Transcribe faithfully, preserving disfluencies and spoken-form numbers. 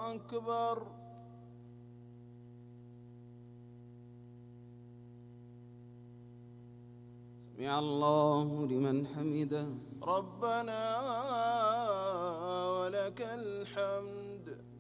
أكبر. سمع الله لمن حمده. ربنا ولك الحمد.